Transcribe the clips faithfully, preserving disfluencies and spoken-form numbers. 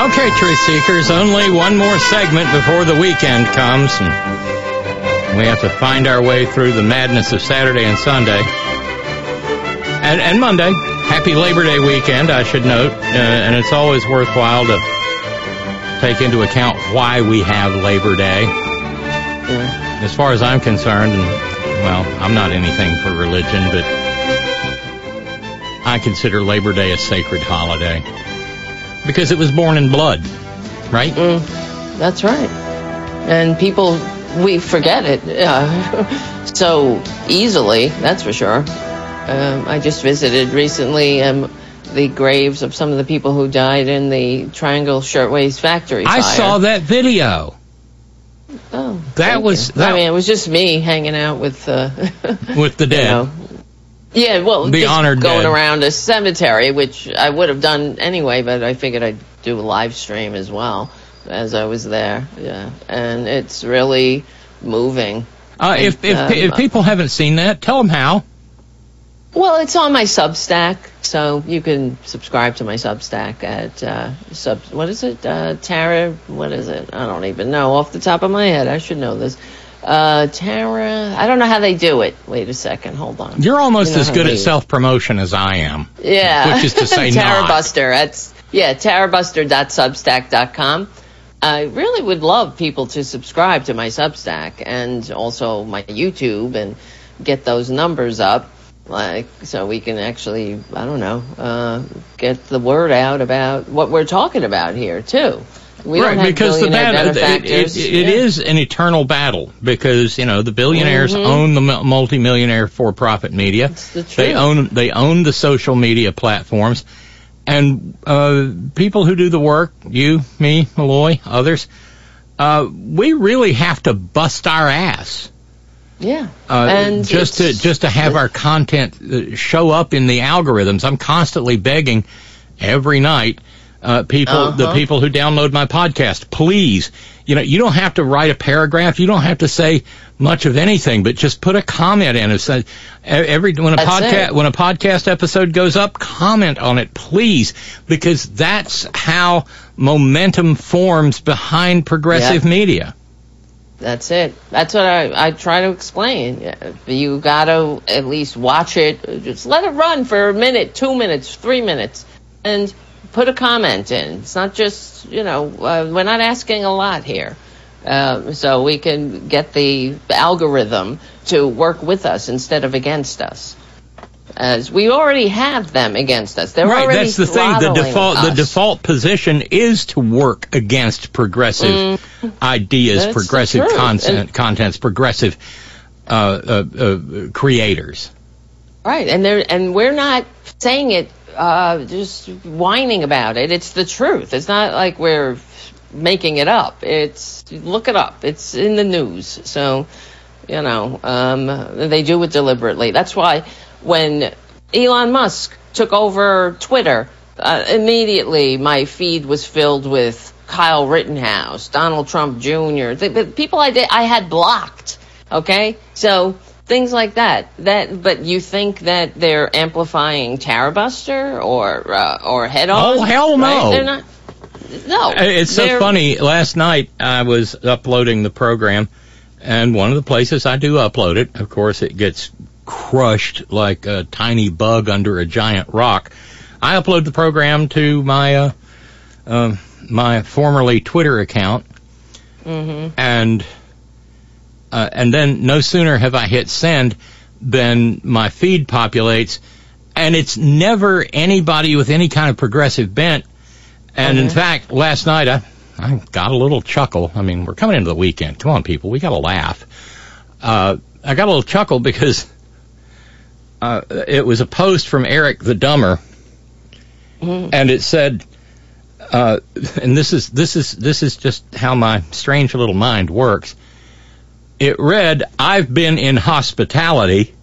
Okay, Truth Seekers, only one more segment before the weekend comes, and we have to find our way through the madness of Saturday and Sunday. And, and Monday. Happy Labor Day weekend, I should note, uh, and it's always worthwhile to take into account why we have Labor Day. Yeah. As far as I'm concerned, and, well, I'm not anything for religion, but I consider Labor Day a sacred holiday because it was born in blood, right? Mm, that's right. And people, we forget it uh, so easily, that's for sure. Um, I just visited recently um, the graves of some of the people who died in the Triangle Shirtwaist Factory fire. I saw that video. Oh, that was. That, I mean, it was just me hanging out with uh, with the dead. You know, yeah, well, the just honored going dead. around a cemetery, which I would have done anyway, but I figured I'd do a live stream as well as I was there. Yeah, and it's really moving. Uh, if if, um, if people haven't seen that, tell them how. Well, it's on my Substack, so you can subscribe to my Substack at, uh, sub, what is it? Uh, Tara, what is it? I don't even know off the top of my head. I should know this. Uh, Tara, I don't know how they do it. Wait a second, hold on. You're almost you know as good they, at self-promotion as I am. Yeah. Which is to say Tara not. Buster, that's, yeah, tara buster dot substack dot com. I really would love people to subscribe to my Substack and also my YouTube and get those numbers up. Like, so we can actually, I don't know, uh, get the word out about what we're talking about here, too. We right, don't have because the battle, it, benefactors. it, it yeah. is an eternal battle because, you know, the billionaires mm-hmm. own the multi-millionaire for-profit media. It's the truth. They own, they own the social media platforms. And uh, people who do the work, you, me, Malloy, others, uh, we really have to bust our ass. Yeah, uh, and just to just to have our content uh, show up in the algorithms. I'm constantly begging every night uh, people, uh-huh. the people who download my podcast, please, you know, you don't have to write a paragraph, you don't have to say much of anything, but just put a comment in. It says every when a podcast when a podcast episode goes up, comment on it, please, because that's how momentum forms behind progressive yeah. media. That's it. That's what I, I try to explain. You got to at least watch it. Just let it run for a minute, two minutes, three minutes, and put a comment in. It's not just, you know, uh, we're not asking a lot here. Uh, so we can get the algorithm to work with us instead of against us. As we already have them against us. They're right, already that's the thing. The default us. the default position is to work against progressive mm, ideas, progressive content, and, contents, progressive uh, uh, uh, creators. Right, and they're and we're not saying it uh, just whining about it. It's the truth. It's not like we're making it up. It's look it up. It's in the news. So, you know, um, they do it deliberately. That's why when Elon Musk took over Twitter, uh, immediately my feed was filled with Kyle Rittenhouse, Donald Trump Junior, the, the people I did, I had blocked. Okay, so things like that. That, but you think that they're amplifying Tara Buster or uh, or Head On? Oh hell no! Right? They're not. No, it's so funny. Last night I was uploading the program, and one of the places I do upload it, of course, it gets crushed like a tiny bug under a giant rock. I upload the program to my uh, uh, my formerly Twitter account, mm-hmm. and uh, and then no sooner have I hit send than my feed populates, and it's never anybody with any kind of progressive bent. And mm-hmm. in fact, last night I I got a little chuckle. I mean, we're coming into the weekend. Come on, people, we got to laugh. Uh, I got a little chuckle because Uh, it was a post from Eric the Dumber, mm-hmm. and it said, uh, and this is this is this is just how my strange little mind works. It read, "I've been in hospitality,"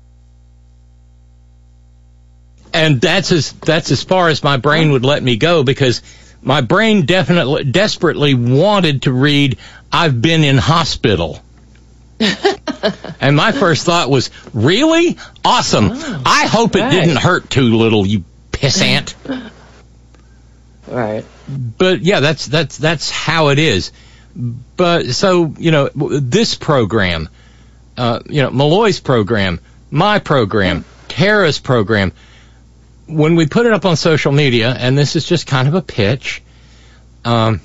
and that's as that's as far as my brain would let me go, because my brain definitely desperately wanted to read, "I've been in hospital." And my first thought was, really? Awesome. Oh, I hope right. It didn't hurt too little, you pissant. Right. But yeah, that's that's that's how it is. But so you know, this program, uh, you know, Malloy's program, my program, Tara's program. When we put it up on social media, and this is just kind of a pitch, um,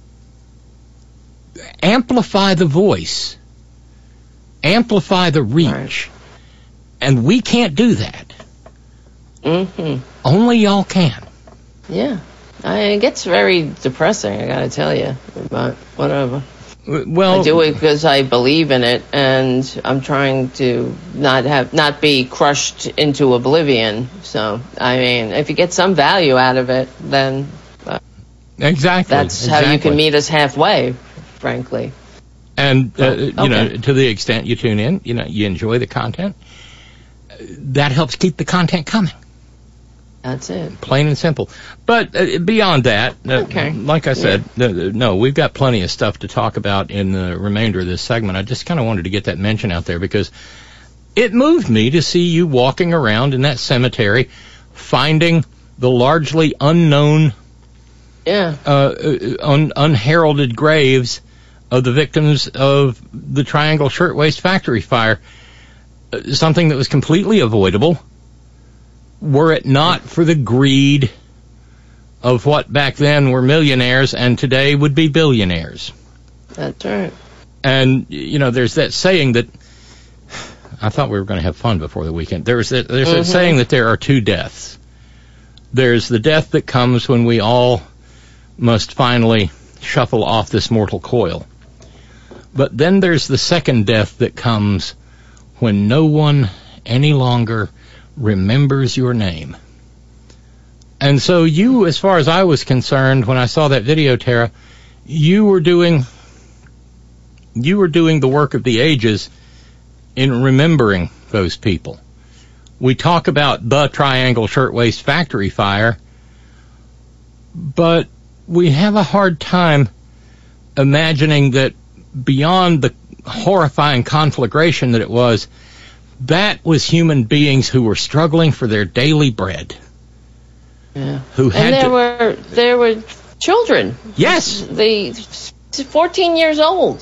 amplify the voice, amplify the reach, right. And we can't do that. Mm-hmm. Only y'all can. Yeah. I, it gets very depressing, I gotta tell you, but whatever. Well, I do it because I believe in it, and I'm trying to not have not be crushed into oblivion. So, I mean, if you get some value out of it, then uh, exactly that's exactly. how you can meet us halfway, frankly. And uh, okay. you know, to the extent you tune in, you know, you enjoy the content. That helps keep the content coming. That's it. Plain and simple. But uh, beyond that, uh, okay. like I said, yeah. uh, no, we've got plenty of stuff to talk about in the remainder of this segment. I just kind of wanted to get that mention out there because it moved me to see you walking around in that cemetery, finding the largely unknown, yeah, uh, un- unheralded graves of the victims of the Triangle Shirtwaist Factory fire, uh, something that was completely avoidable. Were it not for the greed of what back then were millionaires and today would be billionaires. That's right. And, you know, there's that saying that, I thought we were going to have fun before the weekend. There's that, there's mm-hmm. that saying that there are two deaths. There's the death that comes when we all must finally shuffle off this mortal coil. But then there's the second death that comes when no one any longer remembers your name. And so you, as far as I was concerned, when I saw that video, Tara, you were doing you were doing the work of the ages in remembering those people. We talk about the Triangle Shirtwaist Factory fire, but we have a hard time imagining that beyond the horrifying conflagration that it was, that was human beings who were struggling for their daily bread. Yeah. Who had and there to, were there were children. Yes. The fourteen years old.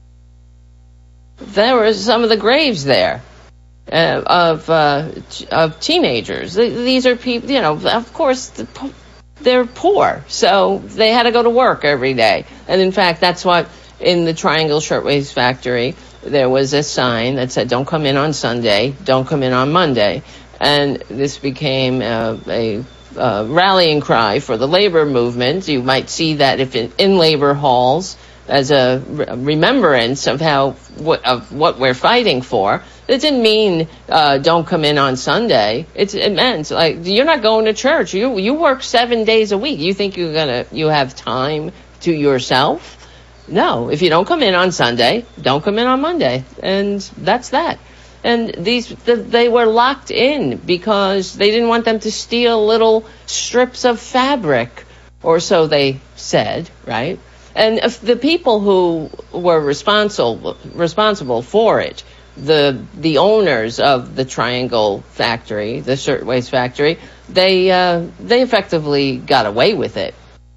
There were some of the graves there uh, of uh, of teenagers. These are people, you know, of course, they're poor, so they had to go to work every day. And in fact, that's what in the Triangle Shirtwaist Factory, there was a sign that said, don't come in on Sunday, don't come in on Monday. And this became uh, a uh, rallying cry for the labor movement. You might see that if in, in labor halls as a re- remembrance of how what, of what we're fighting for. It didn't mean uh, don't come in on Sunday. It's, it meant like you're not going to church. You you work seven days a week. You think you're gonna you have time to yourself? No. If you don't come in on Sunday, don't come in on Monday, and that's that. And these the, they were locked in because they didn't want them to steal little strips of fabric, or so they said, right? And if the people who were responsible responsible for it, the the owners of the Triangle factory, the shirtwaist factory, they uh, they effectively got away with it.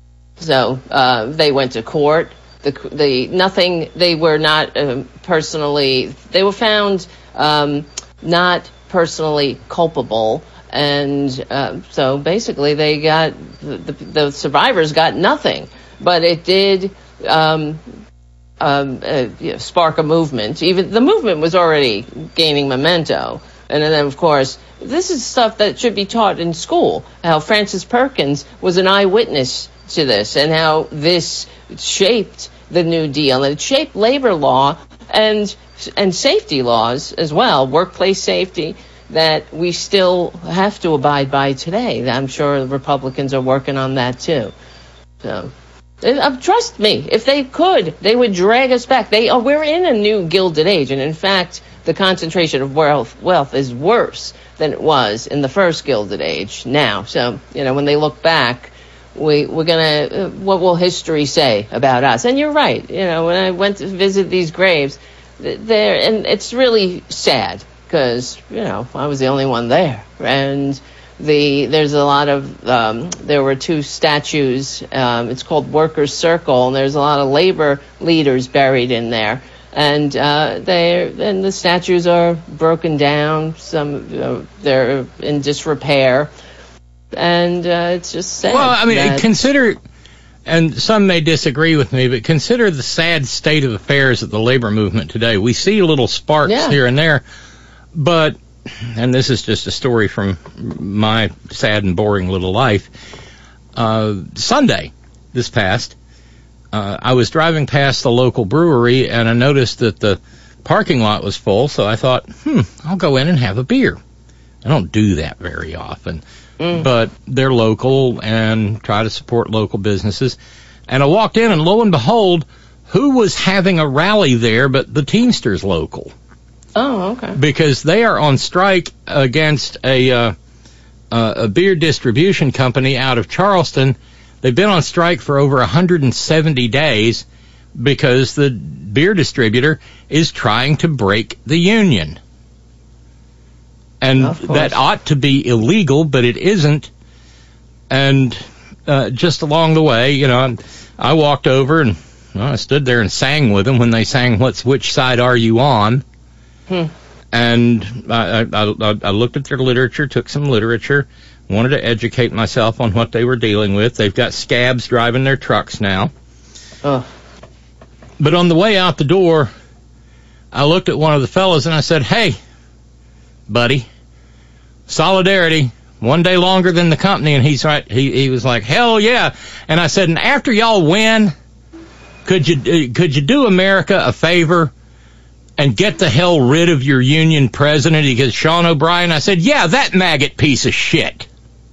So uh, they went to court. The the nothing. They were not uh, personally. They were found um, not personally culpable, and uh, so basically they got the, the, the survivors got nothing. But it did um, um, uh, you know, spark a movement. Even the movement was already gaining memento. And then, of course, this is stuff that should be taught in school, how Francis Perkins was an eyewitness to this and how this shaped the New Deal. And it shaped labor law and and safety laws as well, workplace safety, that we still have to abide by today. I'm sure the Republicans are working on that, too. So... Uh, trust me, if they could, they would drag us back. They oh, we're in a new Gilded Age, and in fact, the concentration of wealth wealth is worse than it was in the first Gilded Age now. So, you know, when they look back, we we're gonna uh, what will history say about us? And you're right. You know, when I went to visit these graves, there, and it's really sad because you know I was the only one there, and the there's a lot of um, there were two statues. Um, it's called Workers' Circle, and there's a lot of labor leaders buried in there. And uh, they and the statues are broken down. Some uh, they're in disrepair, and uh, it's just sad. Well, I mean, that... consider, and some may disagree with me, but consider the sad state of affairs of the labor movement today. We see little sparks yeah. here and there, but, and this is just a story from my sad and boring little life. Uh, Sunday, this past. Uh, I was driving past the local brewery, and I noticed that the parking lot was full, so I thought, hmm, I'll go in and have a beer. I don't do that very often, mm. but they're local and try to support local businesses. And I walked in, and lo and behold, who was having a rally there but the Teamsters local? Oh, okay. Because they are on strike against a, uh, uh, a beer distribution company out of Charleston. They've been on strike for over one hundred seventy days because the beer distributor is trying to break the union. And that ought to be illegal, but it isn't. And uh, just along the way, you know, I walked over and well, I stood there and sang with them when they sang "What's Which Side Are You On?" Hmm. And I, I, I looked at their literature, took some literature, wanted to educate myself on what they were dealing with. They've got scabs driving their trucks now. Oh. But on the way out the door, I looked at one of the fellows and I said, hey, buddy, solidarity, one day longer than the company. And he's right. He, he was like, hell yeah. And I said, and after y'all win, could you, could you do America a favor and get the hell rid of your union president? He goes, Sean O'Brien. I said, yeah, that maggot piece of shit.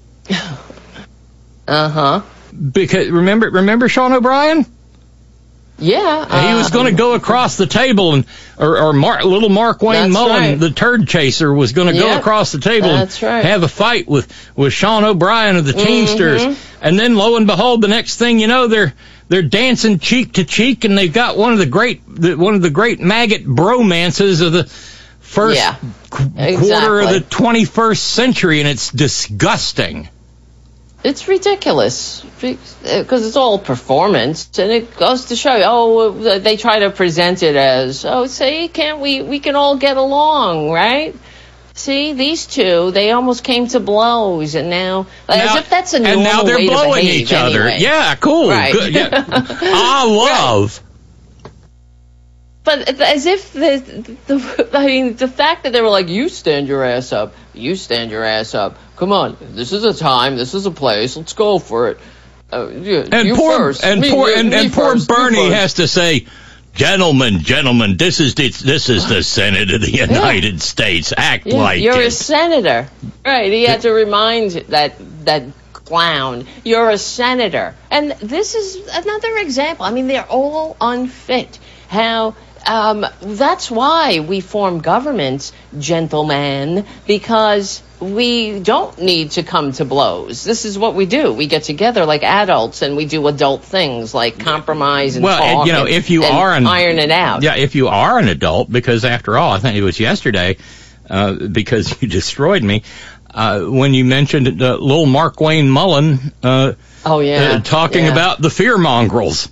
Uh-huh. Because remember remember Sean O'Brien? Yeah. Uh, he was going to go across the table, and or, or Mark, little Mark Wayne Mullen, right. the turd chaser, was going to yep, go across the table and right. have a fight with, with Sean O'Brien of the Teamsters. Mm-hmm. And then, lo and behold, the next thing you know, they're they're dancing cheek to cheek, and they've got one of the great the, one of the great maggot bromances of the first yeah, qu- exactly. quarter of the twenty-first century, and it's disgusting. It's ridiculous because it's all performance, and it goes to show you, oh, they try to present it as, oh, see, can't we, we can all get along, right? See, these two, they almost came to blows, and now, now as if that's a normal and now they're way blowing to behave each other. Anyway. Yeah, cool. Right. Good. Yeah. I love. Right. But as if the, the, I mean, the fact that they were like, you stand your ass up, you stand your ass up. Come on, this is a time, this is a place, let's go for it. Uh, you, and you poor, first, and me, poor, you, and, me and poor first, Bernie has to say, gentlemen, gentlemen, this is the, this is the Senate of the United yeah. States. Act yeah, like you're it. a senator, right? He had to remind that that clown, you're a senator, and this is another example. I mean, they're all unfit. How. Um, that's why we form governments, gentlemen, because we don't need to come to blows. This is what we do. We get together like adults and we do adult things like compromise and well, talk and, you know, and, if you and are an, iron it out. Yeah, if you are an adult, because after all, I think it was yesterday, uh, because you destroyed me, uh, when you mentioned uh, little Mark Wayne Mullen uh, oh, yeah. uh, talking yeah. about the fear mongrels.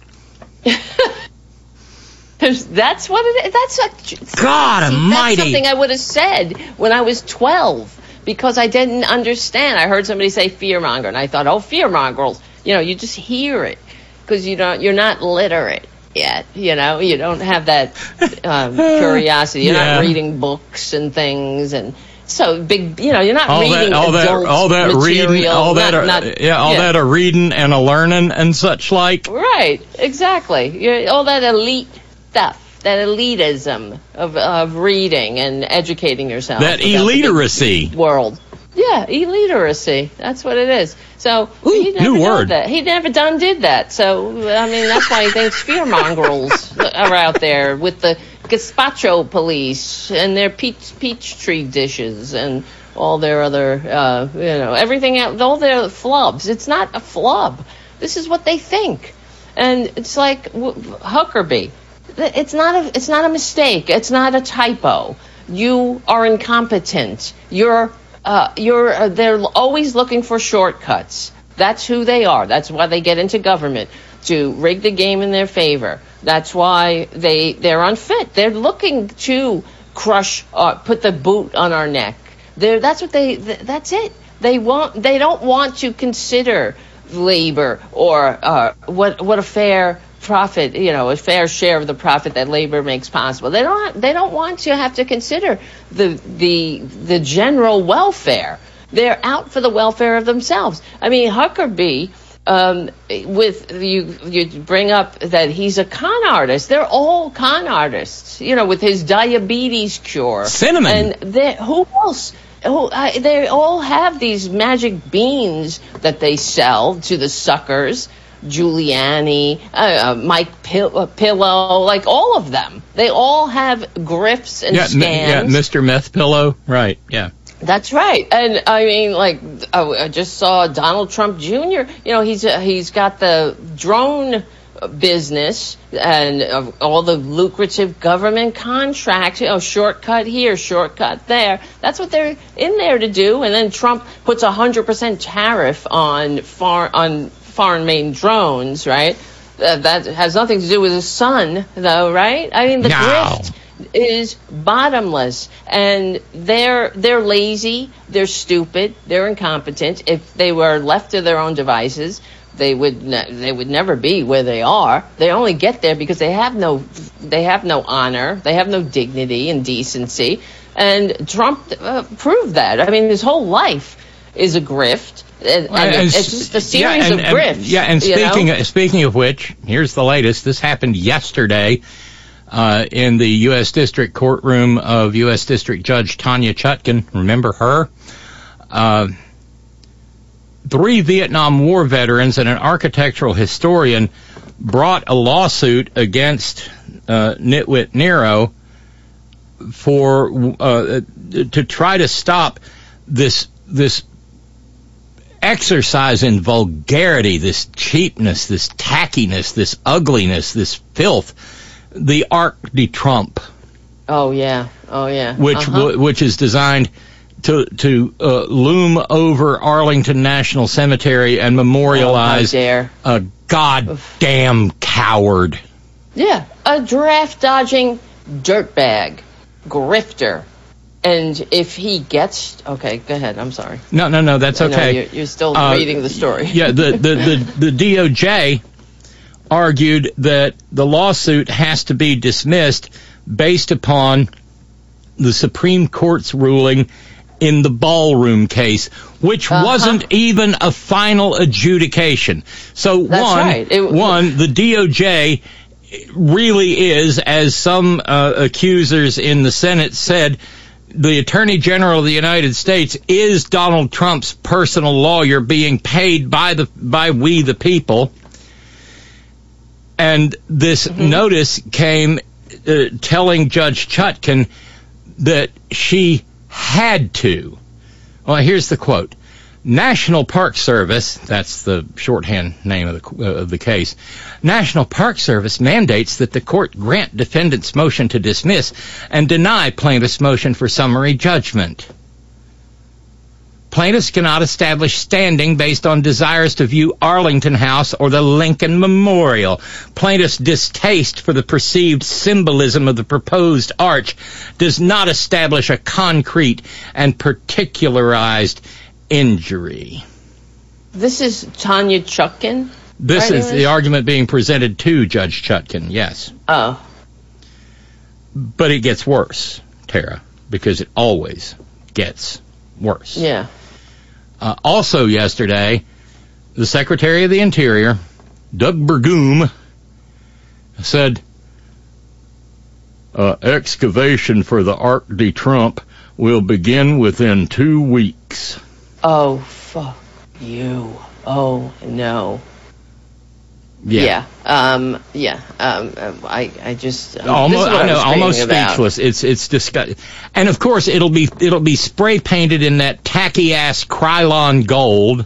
That's what it is. That's a, God see, almighty. That's something I would have said when I was twelve because I didn't understand. I heard somebody say fearmonger, and I thought, oh, fearmongers. You know, you just hear it because you don't. You're not literate yet. You know, you don't have that um, curiosity. You're yeah. not reading books and things and. So big, you know, you're not all reading that, all adult that, all that material, reading, all that, not, are, not, yeah, all yeah. that a reading and a learning and such like. Right, exactly. You're, all that elite stuff, that elitism of of reading and educating yourself. That illiteracy world. Yeah, illiteracy. That's what it is. So Ooh, he never new done word. that. He never done did that. So I mean, that's why he thinks fearmongers are out there with the gazpacho police and their peach peach tree dishes and all their other, uh, you know, everything out, all their flubs. It's not a flub. This is what they think, and it's like Huckabee. It's not a, it's not a mistake. It's not a typo. You are incompetent. You're uh, you're uh, they're always looking for shortcuts. That's who they are. That's why they get into government, to rig the game in their favor. That's why they they're unfit. They're looking to crush, uh, put the boot on our neck. They're, that's what they. Th- that's it. They want. They don't want to consider labor or uh, what what a fair profit, you know, a fair share of the profit that labor makes possible. They don't. They don't want to have to consider the the the general welfare. They're out for the welfare of themselves. I mean, Huckabee, um, with you, you bring up that he's a con artist. They're all con artists, you know, with his diabetes cure. Cinnamon. And who else? Who, uh, they all have these magic beans that they sell to the suckers. Giuliani, uh, uh, Mike Pill- uh, Pillow, like all of them. They all have grifts and yeah, scams. M- yeah, Mister Meth Pillow, right, yeah. That's right. And I mean, like, I just saw Donald Trump Junior You know, he's uh, he's got the drone business and uh, all the lucrative government contracts, you know, shortcut here, shortcut there. That's what they're in there to do. And then Trump puts a one hundred percent tariff on far, on foreign-made drones, right? Uh, that has nothing to do with his son, though, right? I mean, the no. grift is bottomless, and they're they're lazy, they're stupid, they're incompetent. If they were left to their own devices, they would ne- they would never be where they are. They only get there because they have no they have no honor, they have no dignity and decency. And Trump uh, proved that. I mean, his whole life is a grift. And, and and, it's just a series yeah, and, of grifts. And, yeah, and speaking you know? of, speaking of which, here's the latest. This happened yesterday uh, in the U S District Courtroom of U S District Judge Tanya Chutkan. Remember her? Uh, three Vietnam War veterans and an architectural historian brought a lawsuit against uh, Nitwit Nero for uh, to try to stop this this. exercise in vulgarity, this cheapness, this tackiness, this ugliness, this filth, the Arc de Trump. Oh yeah, oh yeah. Which uh-huh. w- which is designed to to uh, loom over Arlington National Cemetery and memorialize oh, a goddamn coward. Yeah, a draft dodging dirtbag, grifter. And if he gets... Okay, go ahead. I'm sorry. No, no, no, that's okay. No, you're, you're still uh, reading the story. Yeah, the, the, the, the D O J argued that the lawsuit has to be dismissed based upon the Supreme Court's ruling in the ballroom case, which uh-huh. wasn't even a final adjudication. So, that's one, right. it, one, the D O J really is, as some uh, accusers in the Senate said, the Attorney General of the United States is Donald Trump's personal lawyer being paid by the by we the people. And this mm-hmm. notice came uh, telling Judge Chutkan that she had to. Well, here's the quote. National Park Service, that's the shorthand name of the, uh, of the case, National Park Service mandates that the court grant defendant's motion to dismiss and deny plaintiff's motion for summary judgment. Plaintiffs cannot establish standing based on desires to view Arlington House or the Lincoln Memorial. Plaintiffs' distaste for the perceived symbolism of the proposed arch does not establish a concrete and particularized injury. This is Tanya Chutkan? This is this? the argument being presented to Judge Chutkan, yes. Oh. But it gets worse, Tara, because it always gets worse. Yeah. Uh, also yesterday, the Secretary of the Interior, Doug Burgum, said, uh, excavation for the Arc de Trump will begin within two weeks. Oh, fuck you. Oh, no. Yeah. Yeah. Um, yeah. Um, I, I just, um, almost, this is what I know, I was almost about. speechless. It's, it's disgusting. And of course, it'll be, it'll be spray painted in that tacky ass Krylon gold.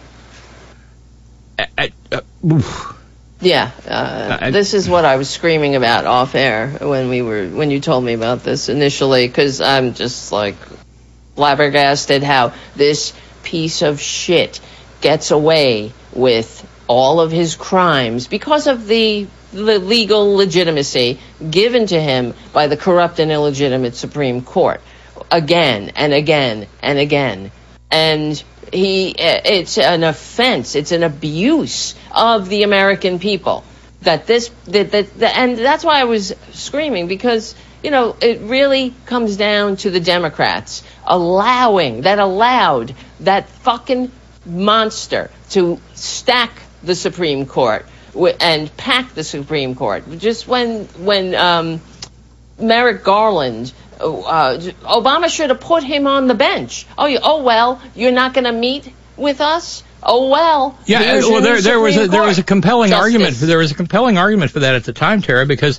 Uh, uh, yeah. Uh, I, this is what I was screaming about off air when we were, when you told me about this initially, because I'm just like, flabbergasted how this piece of shit gets away with all of his crimes because of the, the legal legitimacy given to him by the corrupt and illegitimate Supreme Court again and again and again. And he, it's an offense, it's an abuse of the American people that this, that, that, that, and that's why I was screaming, because, you know, it really comes down to the Democrats allowing, that allowed that fucking monster to stack the Supreme Court and pack the Supreme Court. Just when, when, um, Merrick Garland, uh, Obama should have put him on the bench. Oh, you, oh well, you're not going to meet with us? Oh well. Yeah, well, there, there was a, there was a compelling Justice. argument. There was a compelling argument for that at the time, Tara, because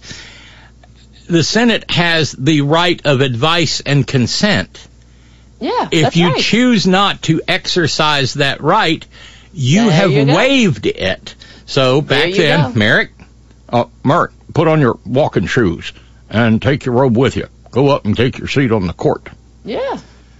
the Senate has the right of advice and consent. Yeah, if that's you right. choose not to exercise that right, you there have you waived it. So back then, go. Merrick, uh, Merrick, put on your walking shoes and take your robe with you. Go up and take your seat on the court. Yeah,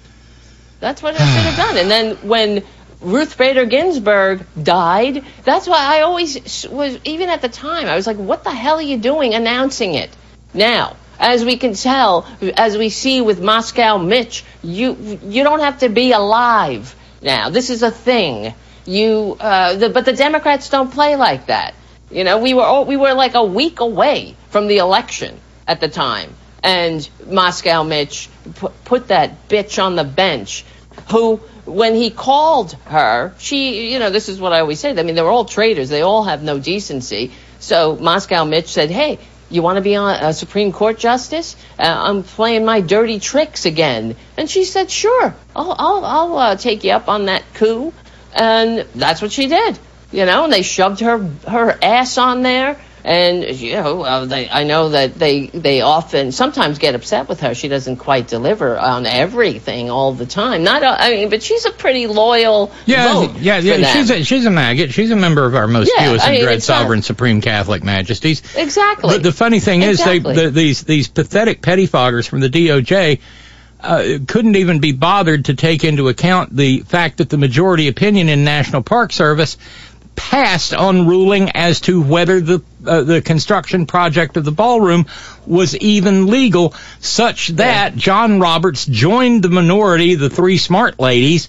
that's what it should have done. And then when Ruth Bader Ginsburg died, that's why I always was, even at the time, I was like, what the hell are you doing announcing it now? As we can tell, as we see with Moscow Mitch, you you don't have to be alive now. This is a thing. You, uh, the, but the Democrats don't play like that. You know, we were all, we were like a week away from the election at the time, and Moscow Mitch put, put that bitch on the bench, who, when he called her, she, you know, this is what I always say. I mean, they're all traitors. They all have no decency. So Moscow Mitch said, hey, you want to be on a Supreme Court justice? Uh, I'm playing my dirty tricks again. And she said, sure, I'll, I'll, I'll uh, take you up on that coup. And that's what she did, you know, and they shoved her, her ass on there. And, you know, uh, they, I know that they, they often sometimes get upset with her. She doesn't quite deliver on everything all the time. Not, uh, I mean, but she's a pretty loyal yeah, vote yeah, yeah. She's a, she's a maggot. She's a member of our most yeah, fewest I and mean, dread sovereign a, Supreme Catholic Majesties. Exactly. The, the funny thing exactly. is, they the, these these pathetic pettifoggers from the D O J uh, couldn't even be bothered to take into account the fact that the majority opinion in National Park Service passed on ruling as to whether the uh, the construction project of the ballroom was even legal, such that yeah. John Roberts joined the minority, the three smart ladies,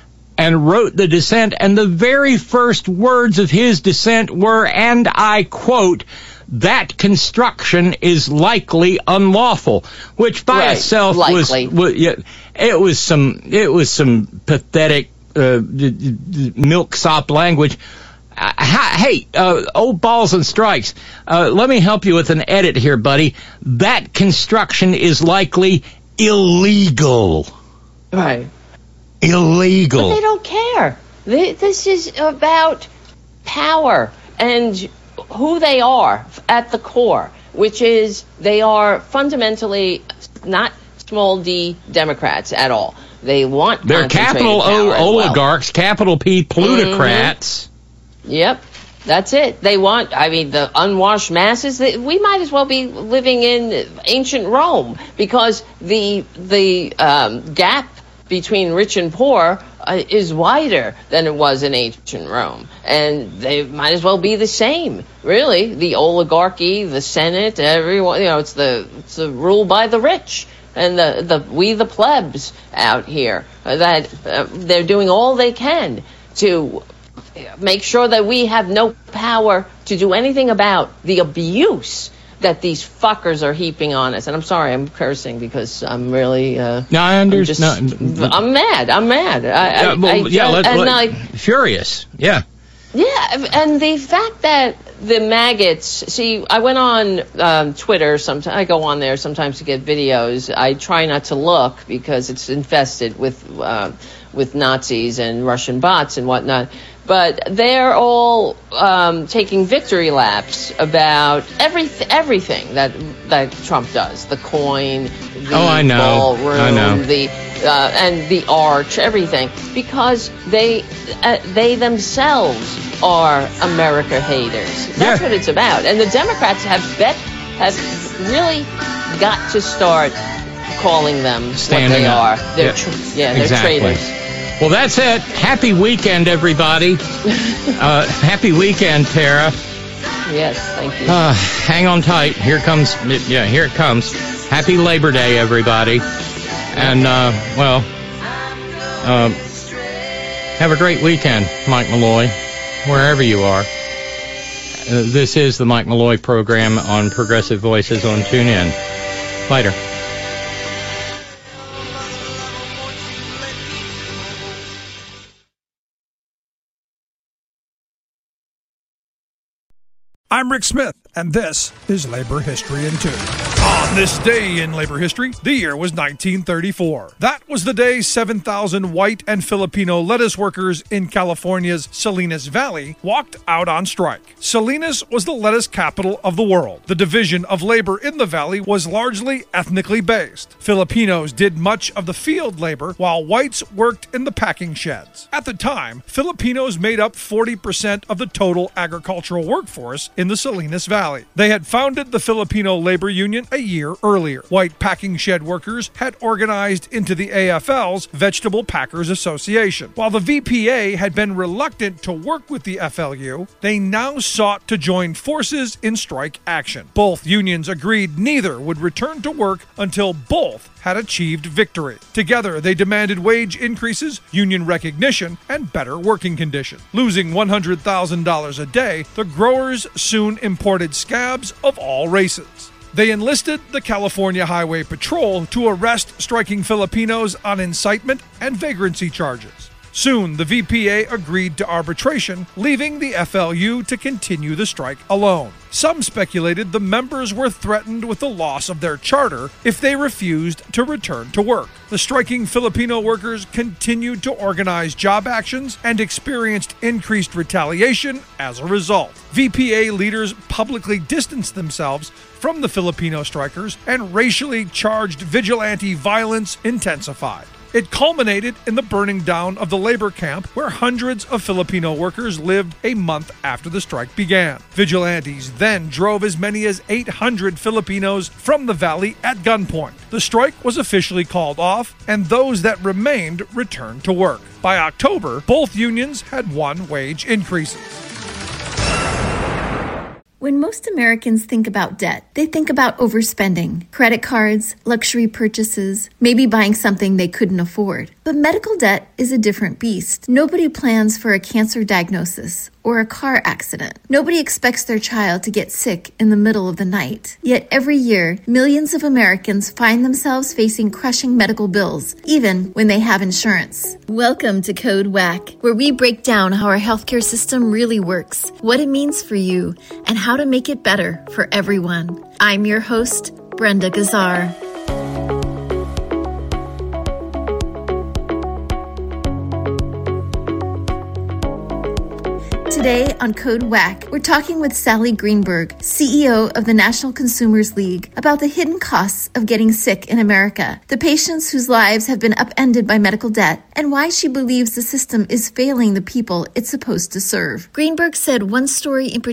and wrote the dissent, and the very first words of his dissent were, and I quote, that construction is likely unlawful, which by right. itself was, was yeah, it was some it was some pathetic uh, milksop language. Uh, hey, uh, old balls and strikes, uh, let me help you with an edit here, buddy. That construction is likely illegal. Right. Illegal. But they don't care. They, this is about power and who they are at the core, which is they are fundamentally not small d Democrats at all. They want They're capital O oligarchs, well. capital P plutocrats. Mm-hmm. Yep, that's it. They want, I mean, the unwashed masses. They, we might as well be living in ancient Rome, because the the um, gap between rich and poor uh, is wider than it was in ancient Rome, and they might as well be the same. Really, the oligarchy, the Senate, everyone. You know, it's the it's the rule by the rich. And the, the we the plebs out here, uh, that uh, they're doing all they can to make sure that we have no power to do anything about the abuse that these fuckers are heaping on us. And I'm sorry, I'm cursing because I'm really... Uh, no, I understand. I'm, just, no, I'm mad. I'm mad. I, yeah, well, I, yeah I, let, and let, like, furious. Yeah. Yeah, and the fact that the maggots... See, I went on um, Twitter. Sometimes I go on there sometimes to get videos. I try not to look because it's infested with uh, with Nazis and Russian bots and whatnot. But they're all um, taking victory laps about every, everything that that Trump does. The coin, the oh, I know. ballroom, I know. the uh, and the arch, everything, because they uh, they themselves are America haters. That's yeah. what it's about. And the Democrats have bet have really got to start calling them Standing what they up. are. They're Yeah, tr- yeah they're exactly. traitors. Well, that's it. Happy weekend, everybody. uh, happy weekend, Tara. Yes, thank you. Uh, hang on tight. Here comes, yeah, here it comes. Happy Labor Day, everybody. And, uh, well, uh, have a great weekend, Mike Malloy, wherever you are. Uh, this is the Mike Malloy program on Progressive Voices on TuneIn. Later. I'm Rick Smith, and this is Labor History in Two. On this day in labor history, the year was nineteen thirty-four. That was the day seven thousand white and Filipino lettuce workers in California's Salinas Valley walked out on strike. Salinas was the lettuce capital of the world. The division of labor in the valley was largely ethnically based. Filipinos did much of the field labor, while whites worked in the packing sheds. At the time, Filipinos made up forty percent of the total agricultural workforce in the Salinas Valley. They had founded the Filipino Labor Union a year earlier. White packing shed workers had organized into the A F L's Vegetable Packers Association. While the V P A had been reluctant to work with the F L U, they now sought to join forces in strike action. Both unions agreed neither would return to work until both had achieved victory. Together, they demanded wage increases, union recognition, and better working conditions. Losing one hundred thousand dollars a day, the growers soon imported scabs of all races. They enlisted the California Highway Patrol to arrest striking Filipinos on incitement and vagrancy charges. Soon, the V P A agreed to arbitration, leaving the F L U to continue the strike alone. Some speculated the members were threatened with the loss of their charter if they refused to return to work. The striking Filipino workers continued to organize job actions and experienced increased retaliation as a result. V P A leaders publicly distanced themselves from the Filipino strikers, and racially charged vigilante violence intensified. It culminated in the burning down of the labor camp where hundreds of Filipino workers lived a month after the strike began. Vigilantes then drove as many as eight hundred Filipinos from the valley at gunpoint. The strike was officially called off, and those that remained returned to work. By October, both unions had won wage increases. When most Americans think about debt, they think about overspending, credit cards, luxury purchases, maybe buying something they couldn't afford. But medical debt is a different beast. Nobody plans for a cancer diagnosis or a car accident. Nobody expects their child to get sick in the middle of the night. Yet every year, millions of Americans find themselves facing crushing medical bills, even when they have insurance. Welcome to Code Whack, where we break down how our healthcare system really works, what it means for you, and how to make it better for everyone. I'm your host, Brenda Gazzar. Today on Code Whack, we're talking with Sally Greenberg, C E O of the National Consumers League, about the hidden costs of getting sick in America, the patients whose lives have been upended by medical debt, and why she believes the system is failing the people it's supposed to serve. Greenberg said one story in particular